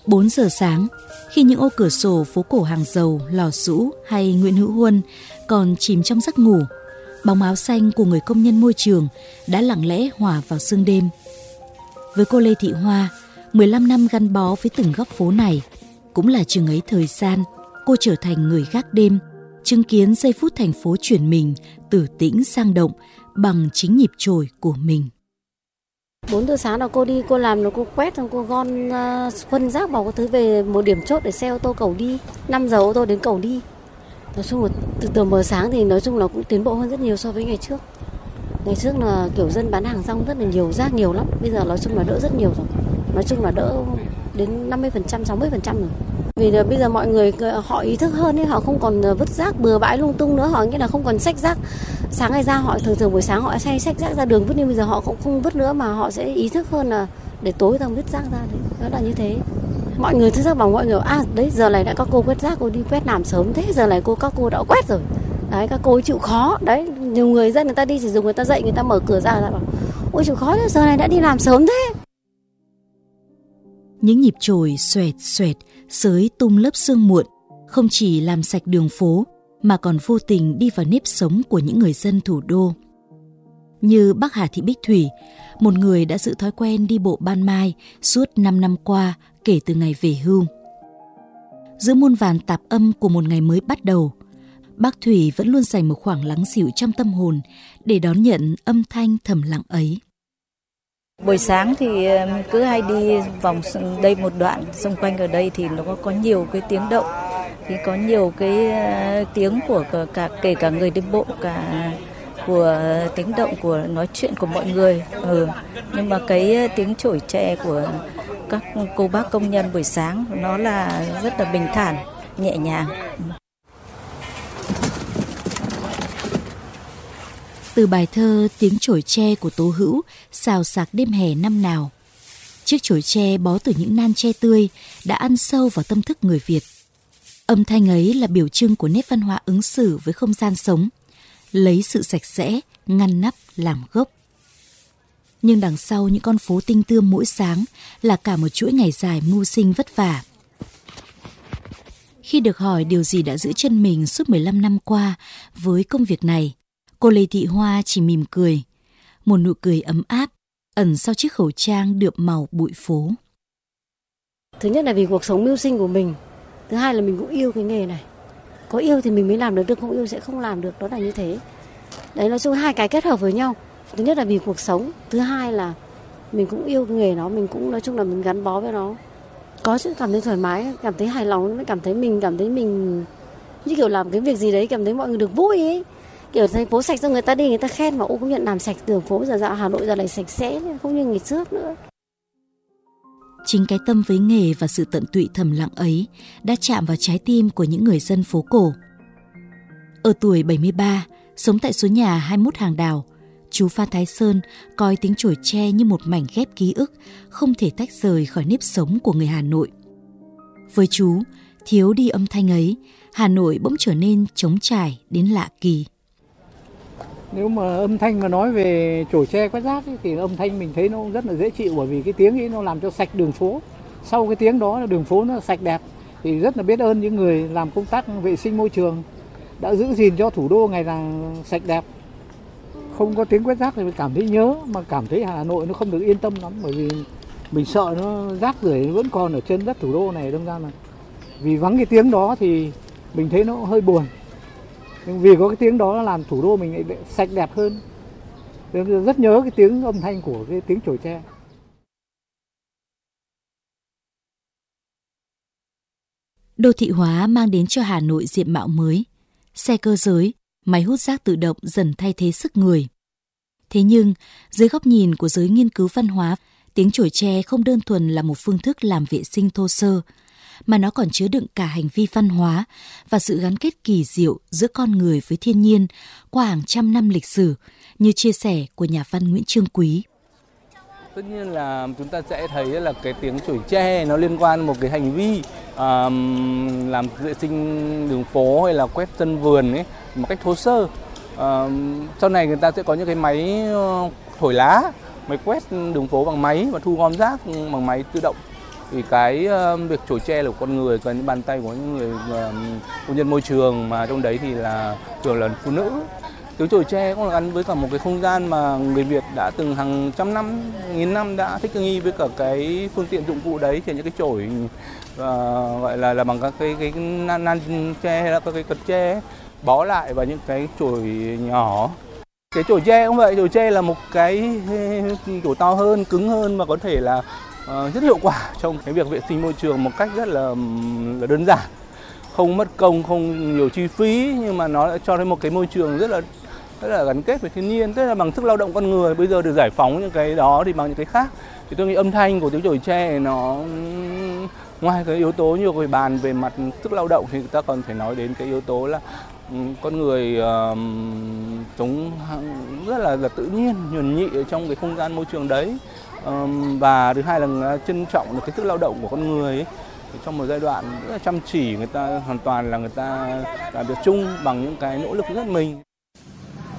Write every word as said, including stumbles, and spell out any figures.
bốn giờ sáng, khi những ô cửa sổ phố cổ Hàng Dầu, Lò Sũ hay Nguyễn Hữu Huân còn chìm trong giấc ngủ, bóng áo xanh của người công nhân môi trường đã lặng lẽ hòa vào sương đêm. Với cô Lê Thị Hoa, mười lăm năm gắn bó với từng góc phố này, cũng là chừng ấy thời gian cô trở thành người gác đêm, chứng kiến giây phút thành phố chuyển mình từ tĩnh sang động bằng chính nhịp trồi của mình. bốn giờ sáng là cô đi, cô làm, nó cô quét, xong cô gom uh, phân rác vào các thứ về một điểm chốt để xe ô tô cầu đi. năm giờ ô tô đến cầu đi. Nói chung là từ từ mờ sáng thì nói chung là cũng tiến bộ hơn rất nhiều so với ngày trước. Ngày trước là kiểu dân bán hàng rong rất là nhiều, rác nhiều lắm. Bây giờ nói chung là đỡ rất nhiều rồi. Nói chung là đỡ đến năm mươi phần trăm, sáu mươi phần trăm rồi. Vì là bây giờ mọi người họ ý thức hơn ấy, họ không còn vứt rác bừa bãi lung tung nữa, họ nghĩa là không còn xách rác. Sáng ngày ra họ thường thường buổi sáng họ hay xách rác ra đường vứt, nhưng bây giờ họ cũng không vứt nữa mà họ sẽ ý thức hơn là để tối ra vứt rác ra đấy. Đó là như thế. Mọi người thức giấc bảo mọi người à đấy giờ này đã các cô quét rác, cô đi quét làm sớm thế, giờ này cô các cô đã quét rồi. Đấy, các cô chịu khó. Đấy, nhiều người dân người ta đi chỉ dùng người ta dậy, người ta mở cửa ra là bảo ôi chịu khó, giờ này đã đi làm sớm thế. Những nhịp chổi xoẹt xoẹt xới tung lớp sương muộn không chỉ làm sạch đường phố mà còn vô tình đi vào nếp sống của những người dân thủ đô. Như bác Hà Thị Bích Thủy, một người đã giữ thói quen đi bộ ban mai suốt năm năm qua kể từ ngày về hưu. Giữa muôn vàn tạp âm của một ngày mới bắt đầu, bác Thủy vẫn luôn dành một khoảng lắng dịu trong tâm hồn để đón nhận âm thanh thầm lặng ấy. Buổi sáng thì cứ hay đi vòng đây một đoạn xung quanh ở đây thì nó có, có nhiều cái tiếng động, thì có nhiều cái tiếng của cả, cả kể cả người đi bộ, cả của tiếng động của nói chuyện của mọi người. Ừ. Nhưng mà cái tiếng chổi tre của các cô bác công nhân buổi sáng nó là rất là bình thản, nhẹ nhàng. Từ bài thơ Tiếng chổi tre của Tố Hữu xào xạc đêm hè năm nào, chiếc chổi tre bó từ những nan tre tươi đã ăn sâu vào tâm thức người Việt. Âm thanh ấy là biểu trưng của nét văn hóa ứng xử với không gian sống, lấy sự sạch sẽ, ngăn nắp làm gốc. Nhưng đằng sau những con phố tinh tươm mỗi sáng là cả một chuỗi ngày dài mưu sinh vất vả. Khi được hỏi điều gì đã giữ chân mình suốt mười lăm năm qua với công việc này, cô Lê Thị Hoa chỉ mỉm cười, một nụ cười ấm áp ẩn sau chiếc khẩu trang đượm màu bụi phố. Thứ nhất là vì cuộc sống mưu sinh của mình, thứ hai là mình cũng yêu cái nghề này. Có yêu thì mình mới làm được, được không yêu sẽ không làm được, đó là như thế. Đấy, nói chung hai cái kết hợp với nhau. Thứ nhất là vì cuộc sống, thứ hai là mình cũng yêu cái nghề nó, mình cũng nói chung là mình gắn bó với nó. Có chứ, cảm thấy thoải mái, cảm thấy hài lòng, cảm thấy mình cảm thấy mình như kiểu làm cái việc gì đấy cảm thấy mọi người được vui ấy. Kiểu thành phố sạch, xong người ta đi người ta khen mà ô công nhận làm sạch đường phố giờ dạo Hà Nội giờ này sạch sẽ không như ngày trước nữa. Chính cái tâm với nghề và sự tận tụy thầm lặng ấy đã chạm vào trái tim của những người dân phố cổ. Ở tuổi bảy mươi ba, sống tại số nhà hai mươi mốt Hàng Đào, chú Phan Thái Sơn coi tiếng chổi tre như một mảnh ghép ký ức không thể tách rời khỏi nếp sống của người Hà Nội. Với chú, thiếu đi âm thanh ấy, Hà Nội bỗng trở nên trống trải đến lạ kỳ. Nếu mà âm thanh mà nói về chổi tre quét rác ấy, thì âm thanh mình thấy nó rất là dễ chịu, bởi vì cái tiếng ấy nó làm cho sạch đường phố. Sau cái tiếng đó là đường phố nó sạch đẹp, thì rất là biết ơn những người làm công tác vệ sinh môi trường đã giữ gìn cho thủ đô ngày càng sạch đẹp. Không có tiếng quét rác thì mình cảm thấy nhớ, mà cảm thấy Hà Nội nó không được yên tâm lắm, bởi vì mình sợ nó rác rưởi vẫn còn ở trên đất thủ đô này, đâm ra là vì vắng cái tiếng đó thì mình thấy nó hơi buồn. Nhưng vì có cái tiếng đó làm thủ đô mình lại sạch đẹp hơn. Nên rất nhớ cái tiếng âm thanh của cái tiếng chổi tre. Đô thị hóa mang đến cho Hà Nội diện mạo mới. Xe cơ giới, máy hút rác tự động dần thay thế sức người. Thế nhưng, dưới góc nhìn của giới nghiên cứu văn hóa, tiếng chổi tre không đơn thuần là một phương thức làm vệ sinh thô sơ, mà nó còn chứa đựng cả hành vi văn hóa và sự gắn kết kỳ diệu giữa con người với thiên nhiên qua hàng trăm năm lịch sử, như chia sẻ của nhà văn Nguyễn Trương Quý. Tất nhiên là chúng ta sẽ thấy là cái tiếng chổi tre nó liên quan một cái hành vi um, làm vệ sinh đường phố hay là quét sân vườn ấy một cách thô sơ. Um, sau này người ta sẽ có những cái máy thổi lá, máy quét đường phố bằng máy và thu gom rác bằng máy tự động. Vì cái uh, việc chổi tre là của con người, còn những bàn tay của những người uh, công nhân môi trường, mà trong đấy thì là thường là phụ nữ. Tiếng chổi tre cũng là gắn với cả một cái không gian mà người Việt đã từng hàng trăm năm, nghìn năm đã thích nghi với cả cái phương tiện dụng cụ đấy, thì những cái chổi uh, gọi là là bằng các cái cái nan, nan tre hay là các cái cật tre bó lại vào những cái chổi nhỏ. Cái chổi tre cũng vậy, chổi tre là một cái chổi to hơn, cứng hơn và có thể là uh, rất hiệu quả trong cái việc vệ sinh môi trường một cách rất là, là đơn giản, không mất công, không nhiều chi phí, nhưng mà nó lại cho đến một cái môi trường rất là rất là gắn kết với thiên nhiên, tức là bằng sức lao động con người. Bây giờ được giải phóng những cái đó thì bằng những cái khác. Thì tôi nghĩ âm thanh của tiếng chổi tre nó ngoài cái yếu tố nhiều người bàn về mặt sức lao động thì người ta còn phải nói đến cái yếu tố là con người uh, sống rất là, là tự nhiên, nhuần nhị ở trong cái không gian môi trường đấy. Um, và thứ hai là trân trọng được cái sức lao động của con người ấy. Trong một giai đoạn rất là chăm chỉ, người ta hoàn toàn là người ta làm việc chung bằng những cái nỗ lực rất mình.